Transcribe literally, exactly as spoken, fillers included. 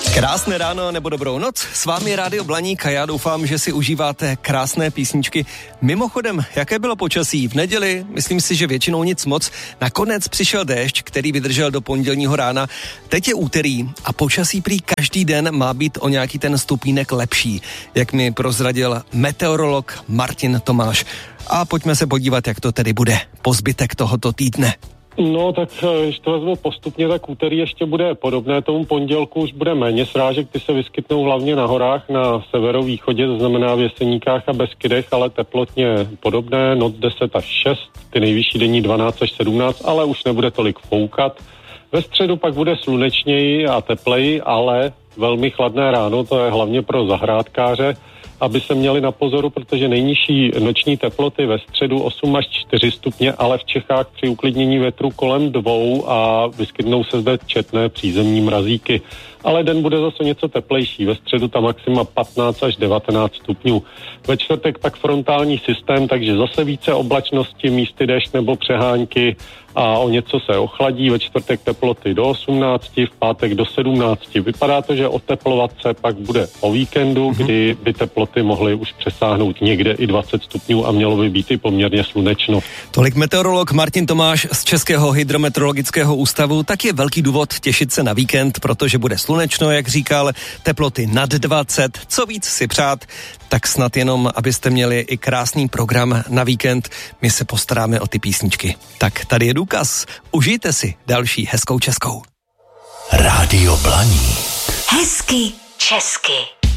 Krásné ráno nebo dobrou noc, s vámi je Rádio Blaník a já doufám, že si užíváte krásné písničky. Mimochodem, jaké bylo počasí v neděli? Myslím si, že většinou nic moc. Nakonec přišel déšť, který vydržel do pondělního rána. Teď je úterý a počasí prý každý den má být o nějaký ten stupínek lepší, jak mi prozradil meteorolog Martin Tomáš. A pojďme se podívat, jak to tedy bude po zbytek tohoto týdne. No tak, když to vezmu postupně, tak úterý ještě bude podobné tomu pondělku, už bude méně srážek, ty se vyskytnou hlavně na horách na severovýchodě, to znamená v Jeseníkách a Beskydech, ale teplotně podobné, noc deset až šest, ty nejvyšší denní dvanáct až sedmnáct, ale už nebude tolik foukat. Ve středu pak bude slunečněji a tepleji, ale velmi chladné ráno, to je hlavně pro zahrádkáře, aby se měli na pozoru, protože nejnižší noční teploty ve středu osm až čtyři stupně, ale v Čechách při uklidnění větru kolem dvou a vyskytnou se zde četné přízemní mrazíky. Ale den bude zase něco teplejší. Ve středu ta maxima patnáct až devatenáct stupňů. Ve čtvrtek tak frontální systém, takže zase více oblačnosti, místy déšť nebo přehánky a o něco se ochladí. Ve čtvrtek teploty do osmnácti, v pátek do sedmnácti. Vypadá to, že oteplovat se pak bude o víkendu, mm-hmm. kdy by teploty mohly už přesáhnout někde i dvacet stupňů a mělo by být i poměrně slunečno. Tolik meteorolog Martin Tomáš z Českého hydrometeorologického ústavu. Tak je velký důvod těšit se na víkend, protože bude slunečno, jak říkal, teploty nad dvacet. Co víc si přát, tak snad jenom, abyste měli i krásný program na víkend. My se postaráme o ty písničky. Tak tady je důkaz. Užijte si další hezkou českou. Rádio Blaník. Hezky česky.